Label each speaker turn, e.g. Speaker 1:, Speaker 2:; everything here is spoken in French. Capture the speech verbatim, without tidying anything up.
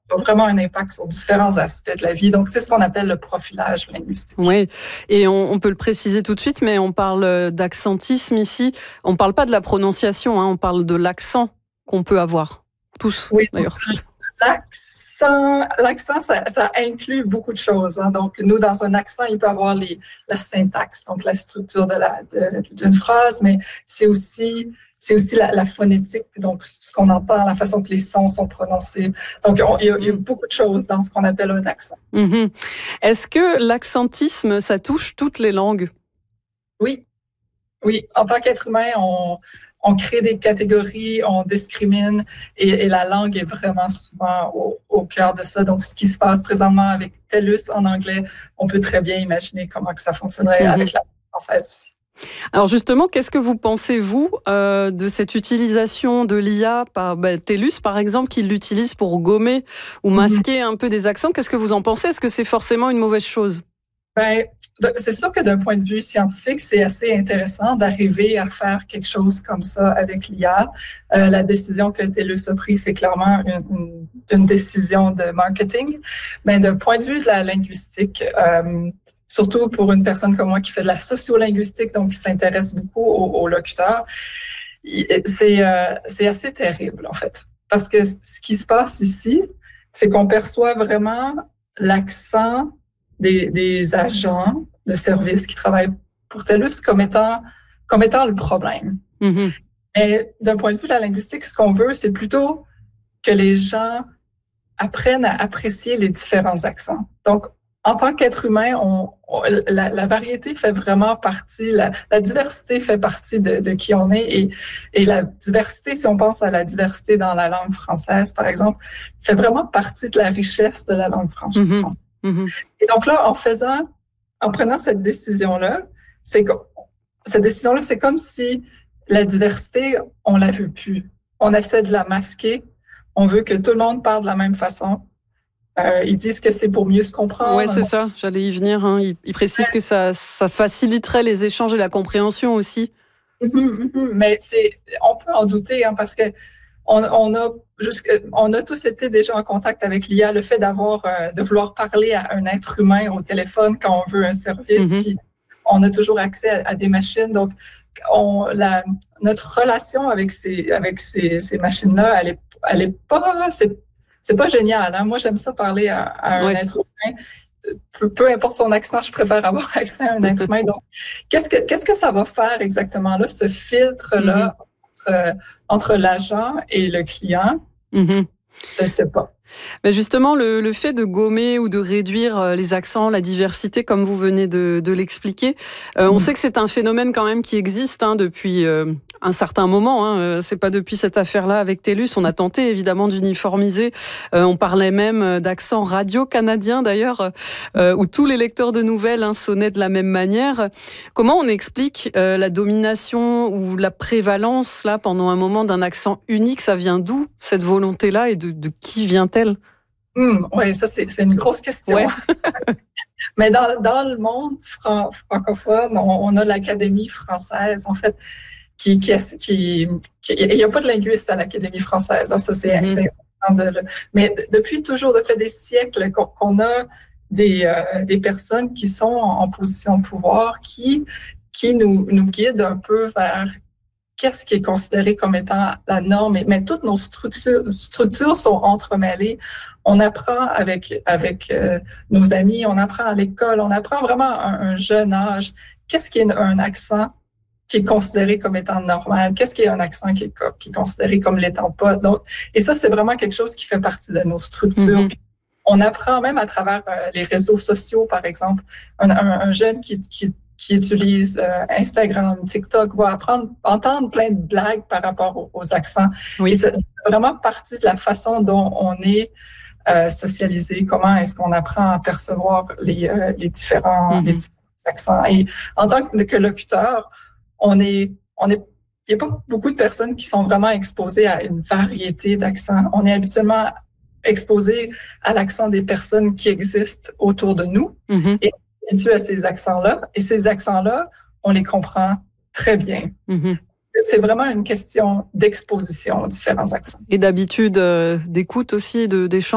Speaker 1: a vraiment un impact sur différents aspects de la vie. Donc, c'est ce qu'on appelle le profilage linguistique.
Speaker 2: Oui, et on, on peut le préciser tout de suite, mais on parle d'accentisme ici. On ne parle pas de la prononciation, hein, on parle de l'accent qu'on peut avoir. Tous,
Speaker 1: oui,
Speaker 2: d'ailleurs.
Speaker 1: L'accent, l'accent ça, ça inclut beaucoup de choses. Hein. Donc, nous, dans un accent, il peut y avoir les, la syntaxe, donc la structure de la, de, d'une phrase, mais c'est aussi... C'est aussi la, la phonétique, donc ce qu'on entend, la façon que les sons sont prononcés. Donc, on, il, y a, il y a beaucoup de choses dans ce qu'on appelle un accent.
Speaker 2: Mm-hmm. Est-ce que l'accentisme, ça touche toutes les langues?
Speaker 1: Oui. Oui. En tant qu'être humain, on, on crée des catégories, on discrimine et, et la langue est vraiment souvent au, au cœur de ça. Donc, ce qui se passe présentement avec TELUS en anglais, on peut très bien imaginer comment que ça fonctionnerait mm-hmm. avec la langue française aussi.
Speaker 2: Alors justement, qu'est-ce que vous pensez, vous, euh, de cette utilisation de l'I A par ben, TELUS, par exemple, qui l'utilise pour gommer ou masquer mm-hmm. un peu des accents? Qu'est-ce que vous en pensez? Est-ce que c'est forcément une mauvaise chose?
Speaker 1: Ben, c'est sûr que d'un point de vue scientifique, c'est assez intéressant d'arriver à faire quelque chose comme ça avec l'I A. Euh, la décision que TELUS a prise, c'est clairement une, une, une décision de marketing. Mais d'un point de vue de la linguistique, euh, surtout pour une personne comme moi qui fait de la sociolinguistique, donc qui s'intéresse beaucoup aux, aux locuteurs, c'est, euh, c'est assez terrible, en fait. Parce que ce qui se passe ici, c'est qu'on perçoit vraiment l'accent des, des agents de service qui travaillent pour TELUS comme étant, comme étant le problème. Mm-hmm. Mais d'un point de vue de la linguistique, ce qu'on veut, c'est plutôt que les gens apprennent à apprécier les différents accents. Donc, en tant qu'être humain, on, on, la, la variété fait vraiment partie, la, la diversité fait partie de, de qui on est. Et, et la diversité, si on pense à la diversité dans la langue française, par exemple, fait vraiment partie de la richesse de la langue française. Mm-hmm. Mm-hmm. Et donc là, en faisant, en prenant cette décision-là, c'est que, cette décision-là, c'est comme si la diversité, on la veut plus. On essaie de la masquer. On veut que tout le monde parle de la même façon. Euh, ils disent que c'est pour mieux se comprendre.
Speaker 2: Oui, c'est ça, j'allais y venir. Hein. Ils, ils précisent que ça, ça faciliterait les échanges et la compréhension aussi.
Speaker 1: Mm-hmm, mm-hmm. Mais c'est, on peut en douter, hein, parce que on, on, a jusque, on a tous été déjà en contact avec l'I A. Le fait d'avoir, euh, de vouloir parler à un être humain au téléphone quand on veut un service, mm-hmm. puis on a toujours accès à, à des machines. Donc, on, la, notre relation avec ces, avec ces, ces machines-là, elle est, elle est pas, c'est, c'est pas génial. Hein? Moi, j'aime ça parler à, à un ouais. être humain. Peu, peu importe son accent, je préfère avoir accès à un être humain. Donc, qu'est-ce que, qu'est-ce que ça va faire exactement là, ce filtre-là mm-hmm. entre, entre l'agent et le client? Mm-hmm. Je ne sais pas.
Speaker 2: Mais justement, le, le fait de gommer ou de réduire les accents, la diversité, comme vous venez de, de l'expliquer, euh, on mmh. sait que c'est un phénomène quand même qui existe hein, depuis euh, un certain moment. Hein. C'est pas depuis cette affaire-là avec TELUS. On a tenté évidemment d'uniformiser. Euh, on parlait même d'accent radio-canadien d'ailleurs, euh, où tous les lecteurs de nouvelles hein, sonnaient de la même manière. Comment on explique euh, la domination ou la prévalence là pendant un moment d'un accent unique? Ça vient d'où cette volonté-là et de, de qui vient-elle?
Speaker 1: Mmh, oui, ça, c'est, c'est une grosse question. Ouais. Mais dans, dans le monde fran- francophone, on, on a l'Académie française, en fait, qui... qui, qui, qui il n'y a pas de linguiste à l'Académie française. Ça, c'est, mm-hmm. c'est important de le... Mais d- depuis toujours, ça fait des siècles qu'on, qu'on a des, euh, des personnes qui sont en, en position de pouvoir, qui, qui nous, nous guident un peu vers... qu'est-ce qui est considéré comme étant la norme. Mais toutes nos structures, structures sont entremêlées. On apprend avec, avec euh, nos amis, on apprend à l'école, on apprend vraiment à un, un jeune âge. Qu'est-ce qui est un accent qui est considéré comme étant normal? Qu'est-ce qui est un accent qui est, qui est considéré comme l'étant pas? Donc, et ça, c'est vraiment quelque chose qui fait partie de nos structures. Mm-hmm. On apprend même à travers euh, les réseaux sociaux, par exemple. Un, un, un jeune qui... qui qui utilise euh, Instagram, TikTok, va apprendre, entendre plein de blagues par rapport aux, aux accents. Oui. Et c'est vraiment partie de la façon dont on est euh, socialisé, comment est-ce qu'on apprend à percevoir les, euh, les, différents, mm-hmm. les différents accents. Et en tant que locuteur, on est, on est, il n'y a pas beaucoup de personnes qui sont vraiment exposées à une variété d'accents. On est habituellement exposé à l'accent des personnes qui existent autour de nous. Mm-hmm. Et habitué à ces accents-là. Et ces accents-là, on les comprend très bien. Mm-hmm. C'est vraiment une question d'exposition aux différents accents.
Speaker 2: Et d'habitude euh, d'écoute aussi, de, d'échange.